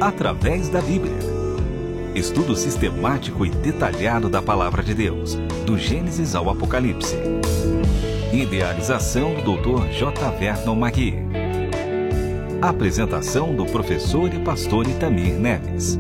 através da Bíblia. Estudo sistemático e detalhado da Palavra de Deus, do Gênesis ao Apocalipse. Idealização do Dr. J. Vernon Magui. Apresentação do professor e pastor Itamir Neves.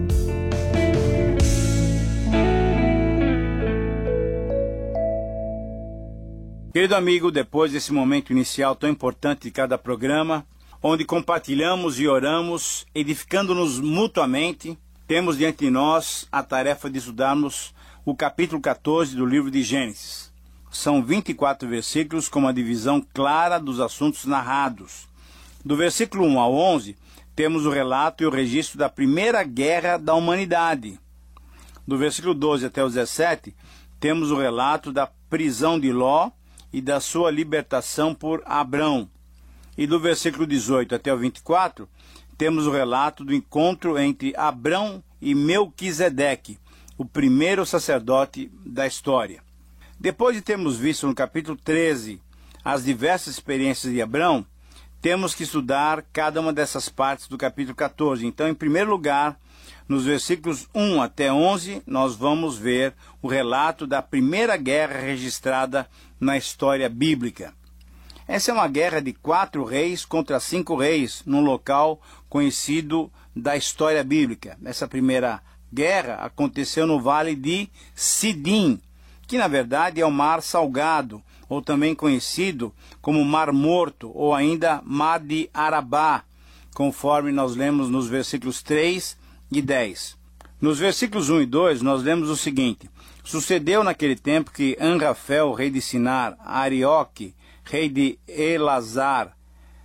Querido amigo, depois desse momento inicial tão importante de cada programa, onde compartilhamos e oramos, edificando-nos mutuamente, temos diante de nós a tarefa de estudarmos o capítulo 14 do livro de Gênesis. São 24 versículos com uma divisão clara dos assuntos narrados. Do versículo 1 ao 11, temos o relato e o registro da primeira guerra da humanidade. Do versículo 12 até o 17, temos o relato da prisão de Ló e da sua libertação por Abrão. E do versículo 18 até o 24, temos o relato do encontro entre Abrão e Melquisedeque, o primeiro sacerdote da história. Depois de termos visto no capítulo 13 as diversas experiências de Abrão, temos que estudar cada uma dessas partes do capítulo 14. Então, em primeiro lugar, nos versículos 1 até 11, nós vamos ver o relato da primeira guerra registrada na história bíblica. Essa é uma guerra de 4 reis contra 5 reis, num local conhecido da história bíblica. Essa primeira guerra aconteceu no vale de Sidim, que na verdade é o Mar Salgado, ou também conhecido como Mar Morto, ou ainda Mar de Arabá, conforme nós lemos nos versículos 3 e 10. Nos versículos 1 e 2, nós lemos o seguinte: Sucedeu naquele tempo que Anrafel, rei de Sinar, Arioque, rei de Elazar,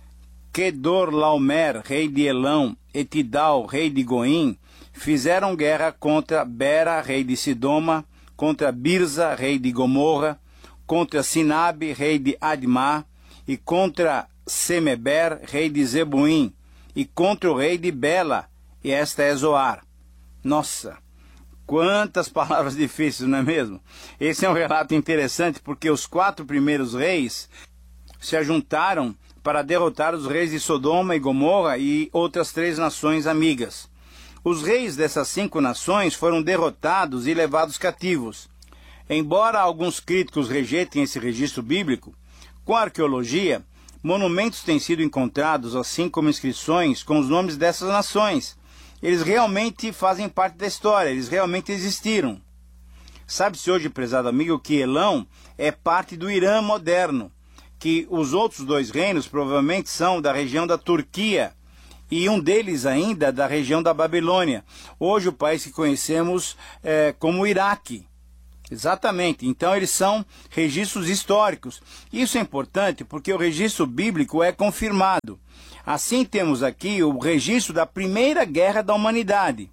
Kedorlaomer, rei de Elão, e Tidal, rei de Goim, fizeram guerra contra Bera, rei de Sidoma, contra Birza, rei de Gomorra, contra Sinabe, rei de Admá, e contra Semeber, rei de Zeboim, e contra o rei de Bela, e esta é Zoar. Nossa, quantas palavras difíceis, não é mesmo? Esse é um relato interessante porque os 4 primeiros reis se ajuntaram para derrotar os reis de Sodoma e Gomorra e outras 3 nações amigas. Os reis dessas 5 nações foram derrotados e levados cativos. Embora alguns críticos rejeitem esse registro bíblico, com a arqueologia, monumentos têm sido encontrados, assim como inscrições com os nomes dessas nações. Eles realmente fazem parte da história, eles realmente existiram. Sabe-se hoje, prezado amigo, que Elão é parte do Irã moderno, que os outros 2 reinos provavelmente são da região da Turquia, e um deles ainda da região da Babilônia, hoje o país que conhecemos como Iraque. Exatamente, então eles são registros históricos. Isso é importante porque o registro bíblico é confirmado. Assim temos aqui o registro da primeira guerra da humanidade.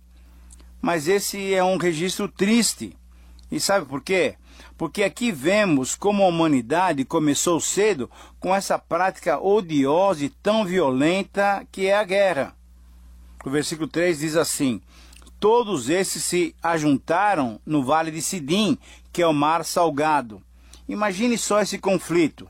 Mas esse é um registro triste. E sabe por quê? Porque aqui vemos como a humanidade começou cedo com essa prática odiosa e tão violenta que é a guerra. O versículo 3 diz assim: Todos esses se ajuntaram no vale de Sidim, que é o Mar Salgado. Imagine só esse conflito.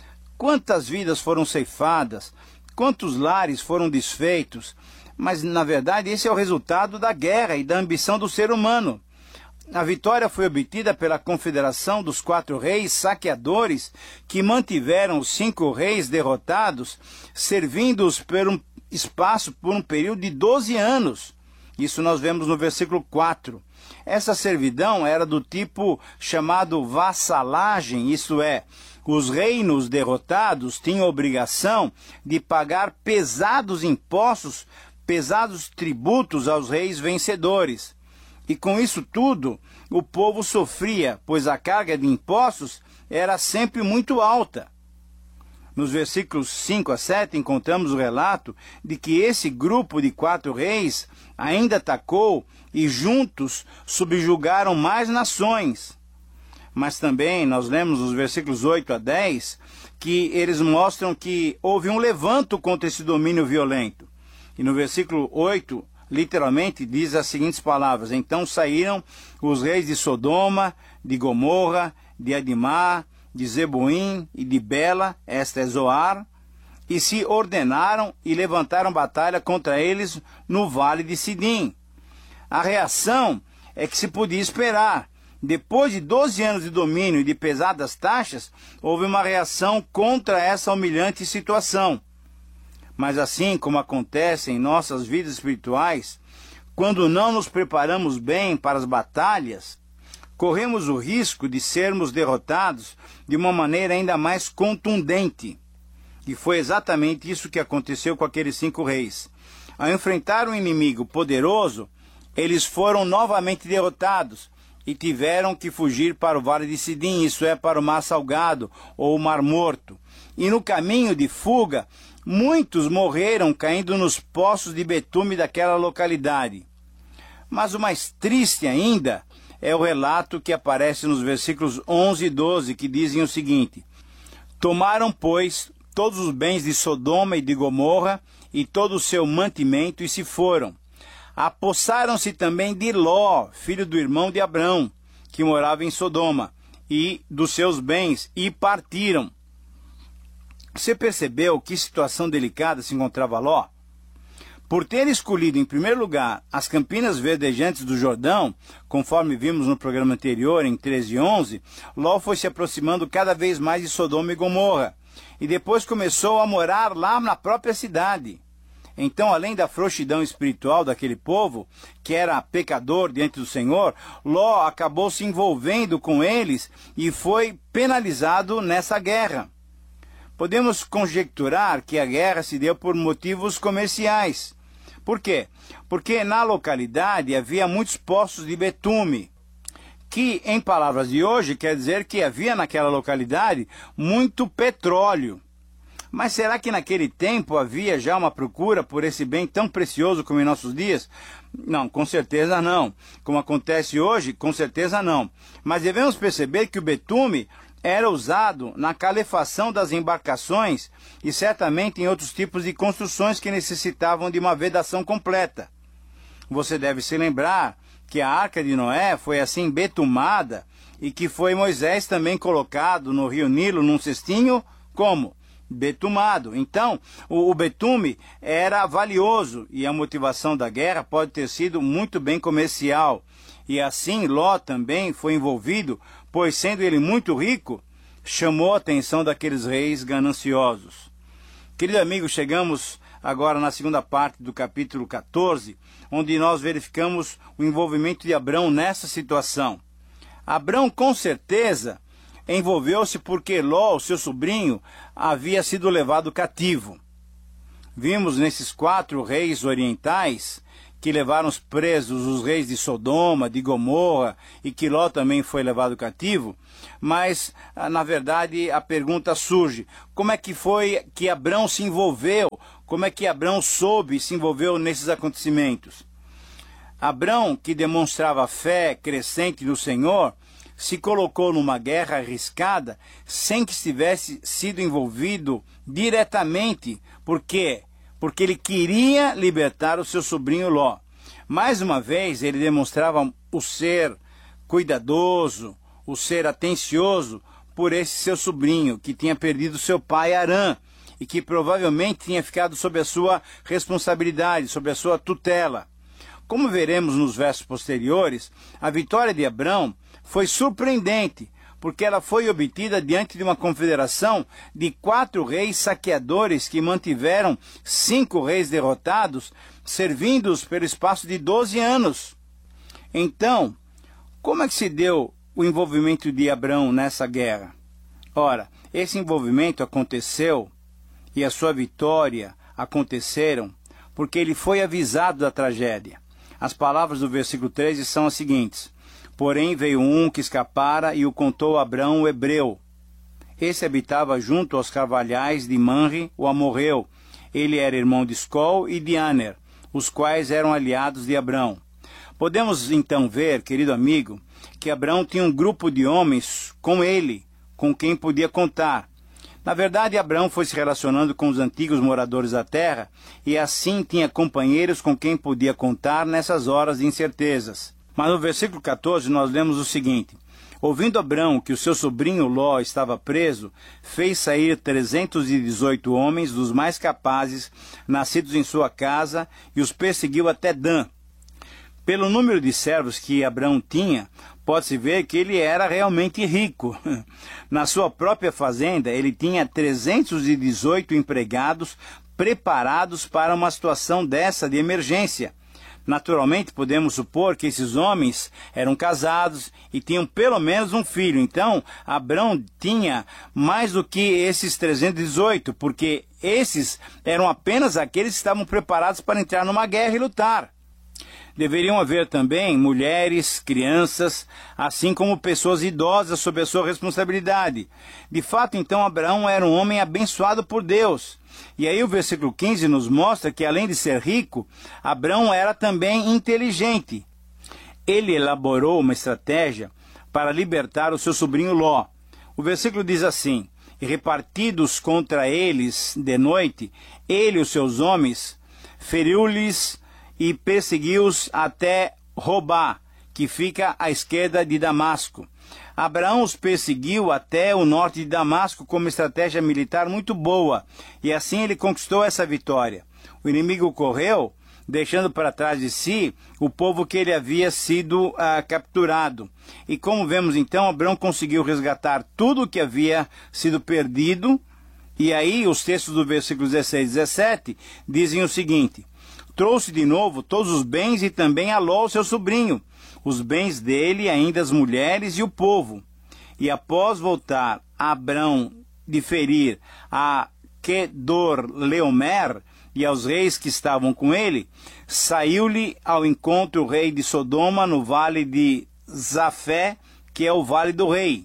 Quantas vidas foram ceifadas, quantos lares foram desfeitos, mas na verdade esse é o resultado da guerra e da ambição do ser humano. A vitória foi obtida pela confederação dos 4 reis saqueadores que mantiveram os 5 reis derrotados, servindo-os por um espaço por um período de 12 anos. Isso nós vemos no versículo 4. Essa servidão era do tipo chamado vassalagem, isto é, os reinos derrotados tinham a obrigação de pagar pesados impostos, pesados tributos aos reis vencedores. E com isso tudo, o povo sofria, pois a carga de impostos era sempre muito alta. Nos versículos 5 a 7, encontramos o relato de que esse grupo de 4 reis ainda atacou e juntos subjugaram mais nações. Mas também nós lemos nos versículos 8 a 10 que eles mostram que houve um levanto contra esse domínio violento. E no versículo 8, literalmente diz as seguintes palavras: Então saíram os reis de Sodoma, de Gomorra, de Admá, de Zeboim e de Bela, esta é Zoar, e se ordenaram e levantaram batalha contra eles no vale de Sidim. A reação é que se podia esperar. Depois de 12 anos de domínio e de pesadas taxas, houve uma reação contra essa humilhante situação. Mas assim como acontece em nossas vidas espirituais, quando não nos preparamos bem para as batalhas, corremos o risco de sermos derrotados de uma maneira ainda mais contundente. E foi exatamente isso que aconteceu com aqueles 5 reis. Ao enfrentar um inimigo poderoso, eles foram novamente derrotados e tiveram que fugir para o Vale de Sidim, isso é, para o Mar Salgado ou o Mar Morto. E no caminho de fuga, muitos morreram caindo nos poços de betume daquela localidade. Mas o mais triste ainda é o relato que aparece nos versículos 11 e 12, que dizem o seguinte: tomaram, pois, todos os bens de Sodoma e de Gomorra e todo o seu mantimento e se foram. Apossaram-se também de Ló, filho do irmão de Abrão, que morava em Sodoma, e dos seus bens, e partiram. Você percebeu que situação delicada se encontrava Ló? Por ter escolhido em primeiro lugar as campinas verdejantes do Jordão, conforme vimos no programa anterior, em 13:11, Ló foi se aproximando cada vez mais de Sodoma e Gomorra, e depois começou a morar lá na própria cidade. Então, além da frouxidão espiritual daquele povo, que era pecador diante do Senhor, Ló acabou se envolvendo com eles e foi penalizado nessa guerra. Podemos conjecturar que a guerra se deu por motivos comerciais. Por quê? Porque na localidade havia muitos poços de betume, que, em palavras de hoje, quer dizer que havia naquela localidade muito petróleo. Mas será que naquele tempo havia já uma procura por esse bem tão precioso como em nossos dias? Não, com certeza não. Como acontece hoje, com certeza não. Mas devemos perceber que o betume era usado na calefação das embarcações e certamente em outros tipos de construções que necessitavam de uma vedação completa. Você deve se lembrar que a Arca de Noé foi assim betumada e que foi Moisés também colocado no rio Nilo num cestinho como? Betumado. Então, o betume era valioso e a motivação da guerra pode ter sido muito bem comercial. E assim Ló também foi envolvido, pois sendo ele muito rico, chamou a atenção daqueles reis gananciosos. Querido amigo, chegamos agora na segunda parte do capítulo 14, onde nós verificamos o envolvimento de Abrão nessa situação. Abrão, com certeza, envolveu-se porque Ló, o seu sobrinho, havia sido levado cativo. Vimos nesses 4 reis orientais que levaram presos os reis de Sodoma, de Gomorra, e que Ló também foi levado cativo, mas, na verdade, a pergunta surge: como é que foi que Abrão se envolveu? Como é que Abrão soube e se envolveu nesses acontecimentos? Abrão, que demonstrava fé crescente no Senhor, se colocou numa guerra arriscada sem que estivesse sido envolvido diretamente. Por quê? Porque ele queria libertar o seu sobrinho Ló. Mais uma vez, ele demonstrava o ser cuidadoso, o ser atencioso por esse seu sobrinho, que tinha perdido seu pai Arã, e que provavelmente tinha ficado sob a sua responsabilidade, sob a sua tutela. Como veremos nos versos posteriores, a vitória de Abrão foi surpreendente, porque ela foi obtida diante de uma confederação de 4 reis saqueadores que mantiveram 5 reis derrotados, servindo-os pelo espaço de 12 anos. Então, como é que se deu o envolvimento de Abrão nessa guerra? Ora, esse envolvimento aconteceu e a sua vitória aconteceram porque ele foi avisado da tragédia. As palavras do versículo 13 são as seguintes: porém veio um que escapara e o contou a Abrão, o hebreu. Esse habitava junto aos carvalhais de Manre, o amorreu. Ele era irmão de Escol e de Aner, os quais eram aliados de Abrão. Podemos então ver, querido amigo, que Abrão tinha um grupo de homens com ele, com quem podia contar. Na verdade, Abrão foi se relacionando com os antigos moradores da terra e assim tinha companheiros com quem podia contar nessas horas de incertezas. Mas no versículo 14 nós lemos o seguinte: Ouvindo Abrão que o seu sobrinho Ló estava preso, fez sair 318 homens, dos mais capazes, nascidos em sua casa, e os perseguiu até Dan. Pelo número de servos que Abrão tinha, pode-se ver que ele era realmente rico. Na sua própria fazenda, ele tinha 318 empregados preparados para uma situação dessa de emergência. Naturalmente, podemos supor que esses homens eram casados e tinham pelo menos um filho. Então, Abrão tinha mais do que esses 318, porque esses eram apenas aqueles que estavam preparados para entrar numa guerra e lutar. Deveriam haver também mulheres, crianças, assim como pessoas idosas sob a sua responsabilidade. De fato, então, Abraão era um homem abençoado por Deus. E aí o versículo 15 nos mostra que, além de ser rico, Abrão era também inteligente. Ele elaborou uma estratégia para libertar o seu sobrinho Ló. O versículo diz assim: e repartidos contra eles de noite, ele e os seus homens, feriu-lhes e perseguiu-os até Robá, que fica à esquerda de Damasco. Abraão os perseguiu até o norte de Damasco com uma estratégia militar muito boa, e assim ele conquistou essa vitória. O inimigo correu, deixando para trás de si o povo que ele havia sido capturado. E como vemos então, Abraão conseguiu resgatar tudo o que havia sido perdido, e aí os textos do versículo 16 e 17 dizem o seguinte: trouxe de novo todos os bens e também a Ló, seu sobrinho, os bens dele, ainda as mulheres e o povo. E após voltar Abrão de ferir a Quedorlaomer e aos reis que estavam com ele, saiu-lhe ao encontro o rei de Sodoma no vale de Zafé, que é o vale do rei.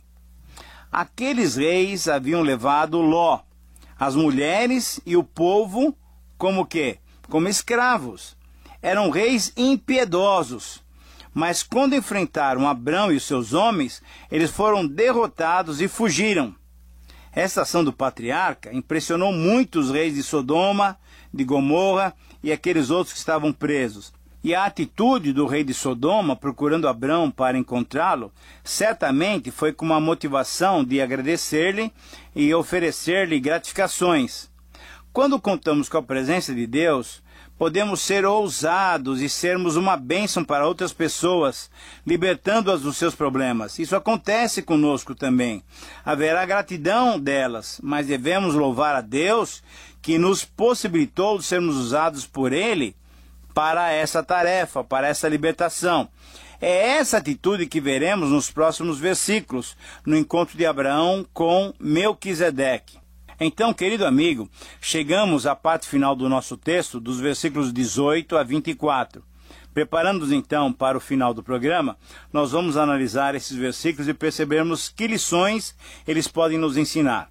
Aqueles reis haviam levado Ló, as mulheres e o povo, como que? Como escravos. Eram reis impiedosos. Mas quando enfrentaram Abrão e os seus homens, eles foram derrotados e fugiram. Esta ação do patriarca impressionou muito os reis de Sodoma, de Gomorra e aqueles outros que estavam presos. E a atitude do rei de Sodoma, procurando Abrão para encontrá-lo, certamente foi com uma motivação de agradecer-lhe e oferecer-lhe gratificações. Quando contamos com a presença de Deus, podemos ser ousados e sermos uma bênção para outras pessoas, libertando-as dos seus problemas. Isso acontece conosco também. Haverá gratidão delas, mas devemos louvar a Deus que nos possibilitou de sermos usados por Ele para essa tarefa, para essa libertação. É essa atitude que veremos nos próximos versículos, no encontro de Abraão com Melquisedeque. Então, querido amigo, chegamos à parte final do nosso texto, dos versículos 18 a 24. Preparando-nos então para o final do programa, nós vamos analisar esses versículos e percebermos que lições eles podem nos ensinar.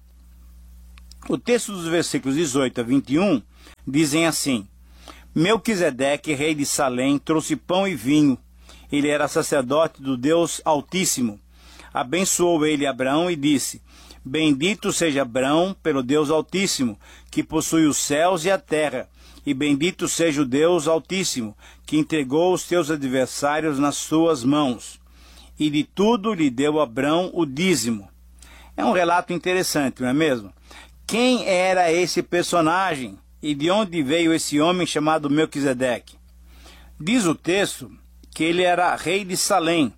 O texto dos versículos 18 a 21 dizem assim: Melquisedeque, rei de Salém, trouxe pão e vinho. Ele era sacerdote do Deus Altíssimo. Abençoou ele Abraão e disse: Bendito seja Abrão pelo Deus Altíssimo, que possui os céus e a terra, e bendito seja o Deus Altíssimo, que entregou os teus adversários nas suas mãos. E de tudo lhe deu Abrão o dízimo. É um relato interessante, não é mesmo? Quem era esse personagem? E de onde veio esse homem chamado Melquisedeque? Diz o texto que ele era rei de Salém,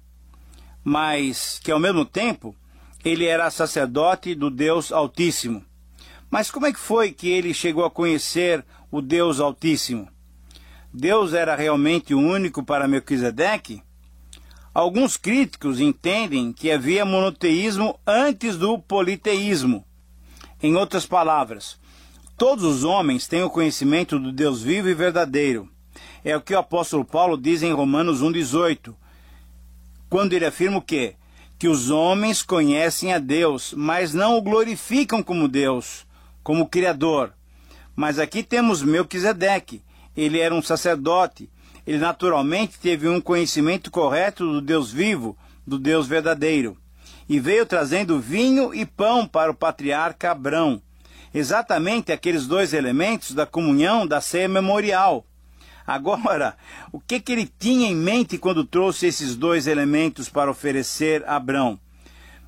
mas que ao mesmo tempo ele era sacerdote do Deus Altíssimo. Mas como é que foi que ele chegou a conhecer o Deus Altíssimo? Deus era realmente o único para Melquisedeque? Alguns críticos entendem que havia monoteísmo antes do politeísmo. Em outras palavras, todos os homens têm o conhecimento do Deus vivo e verdadeiro. É o que o apóstolo Paulo diz em Romanos 1,18, quando ele afirma o quê? Que os homens conhecem a Deus, mas não o glorificam como Deus, como Criador. Mas aqui temos Melquisedeque. Ele era um sacerdote. Ele naturalmente teve um conhecimento correto do Deus vivo, do Deus verdadeiro. E veio trazendo vinho e pão para o patriarca Abrão. Exatamente aqueles dois elementos da comunhão da ceia memorial. Agora, o que ele tinha em mente quando trouxe esses dois elementos para oferecer a Abrão?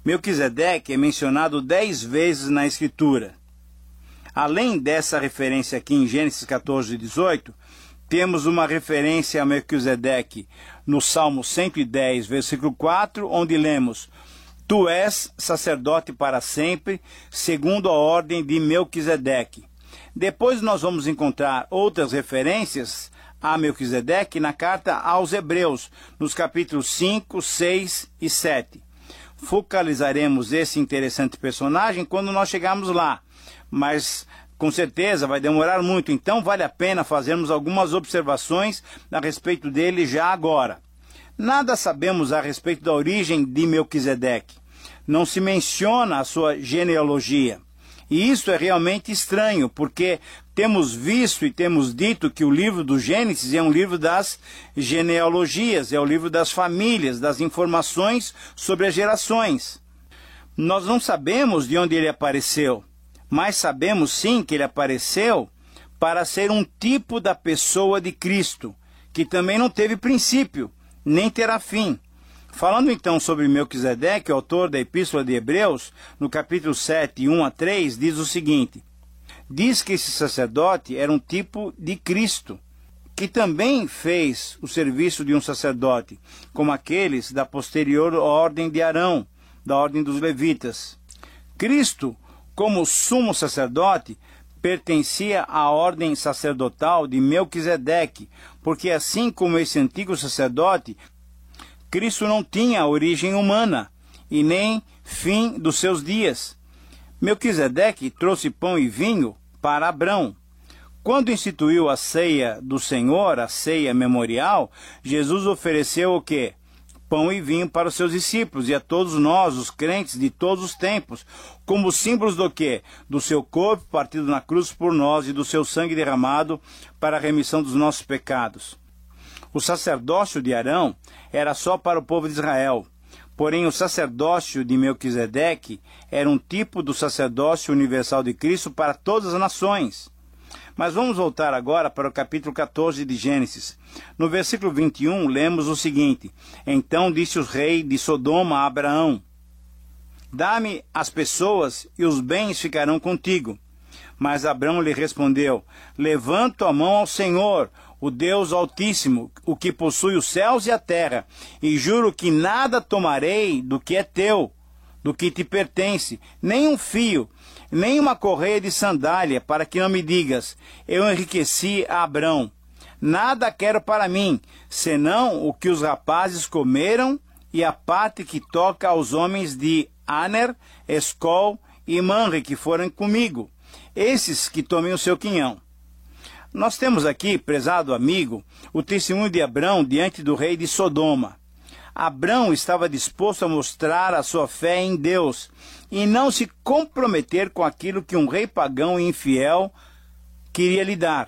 Melquisedeque é mencionado 10 vezes na Escritura. Além dessa referência aqui em Gênesis 14, 18, temos uma referência a Melquisedeque no Salmo 110, versículo 4, onde lemos: Tu és sacerdote para sempre, segundo a ordem de Melquisedeque. Depois nós vamos encontrar outras referências a Melquisedeque na carta aos Hebreus, nos capítulos 5, 6 e 7. Focalizaremos esse interessante personagem quando nós chegarmos lá, mas com certeza vai demorar muito, então vale a pena fazermos algumas observações a respeito dele já agora. Nada sabemos a respeito da origem de Melquisedeque. Não se menciona a sua genealogia. E isso é realmente estranho, porque temos visto e temos dito que o livro do Gênesis é um livro das genealogias, é o livro das famílias, das informações sobre as gerações. Nós não sabemos de onde ele apareceu, mas sabemos sim que ele apareceu para ser um tipo da pessoa de Cristo, que também não teve princípio, nem terá fim. Falando então sobre Melquisedeque, o autor da Epístola de Hebreus, no capítulo 7, 1 a 3, diz o seguinte: diz que esse sacerdote era um tipo de Cristo, que também fez o serviço de um sacerdote, como aqueles da posterior ordem de Arão, da ordem dos levitas. Cristo, como sumo sacerdote, pertencia à ordem sacerdotal de Melquisedeque, porque assim como esse antigo sacerdote, Cristo não tinha origem humana e nem fim dos seus dias. Melquisedeque trouxe pão e vinho para Abrão. Quando instituiu a ceia do Senhor, a ceia memorial, Jesus ofereceu o quê? Pão e vinho para os seus discípulos e a todos nós, os crentes de todos os tempos, como símbolos do quê? Do seu corpo partido na cruz por nós e do seu sangue derramado para a remissão dos nossos pecados. O sacerdócio de Arão era só para o povo de Israel, porém o sacerdócio de Melquisedeque era um tipo do sacerdócio universal de Cristo para todas as nações. Mas vamos voltar agora para o capítulo 14 de Gênesis. No versículo 21, lemos o seguinte: Então disse o rei de Sodoma a Abraão: Dá-me as pessoas e os bens ficarão contigo. Mas Abraão lhe respondeu: Levanto a mão ao Senhor, o Deus Altíssimo, o que possui os céus e a terra, e juro que nada tomarei do que é teu, do que te pertence, nem um fio, nem uma correia de sandália, para que não me digas: eu enriqueci a Abrão. Nada quero para mim, senão o que os rapazes comeram e a parte que toca aos homens de Aner, Escol e Manre, que foram comigo, esses que tomem o seu quinhão. Nós temos aqui, prezado amigo, o testemunho de Abrão diante do rei de Sodoma. Abrão estava disposto a mostrar a sua fé em Deus e não se comprometer com aquilo que um rei pagão e infiel queria lhe dar.